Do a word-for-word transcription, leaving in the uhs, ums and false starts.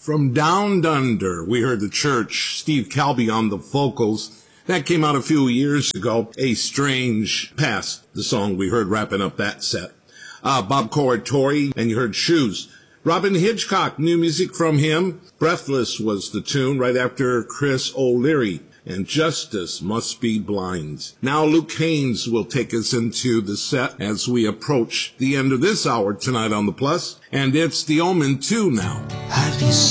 From Down Under, we heard The Church, Steve Calby on the vocals. That came out a few years ago. A Strange Past, the song we heard wrapping up that set. Uh, Bob Corritore, and you heard Shoes. Robin Hitchcock, new music from him. Breathless was the tune right after Chris O'Leary. And Justice Must Be Blind. Now Luke Haynes will take us into the set as we approach the end of this hour tonight on The Plus. And it's The Omen two now. Have you